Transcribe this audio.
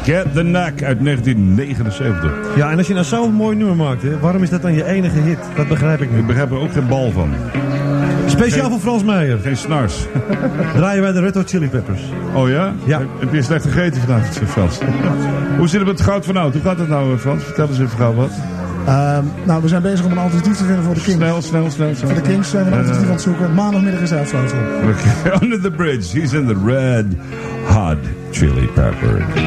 Get the Knack uit 1979. Ja, en als je nou zo'n mooi nummer maakt, hè, waarom is dat dan je enige hit? Dat begrijp ik niet. Ik begrijp er ook geen bal van. Speciaal voor Frans Meijer. Geen snars. Draaien wij de Red Hot Chili Peppers. Oh ja? Ja. Heb je slecht gegeten vanavond, Frans? Hoe zit het met het goud van oud? Hoe gaat het nou, Frans? Vertel eens even gauw wat. Nou, we zijn bezig om een alternatief te vinden voor de Kings. Snel. Voor de Kings zijn we een alternatief aan het zoeken. Maandagmiddag is de uitsluitsel. Okay. Under the bridge. He's in the red hot chili pepper.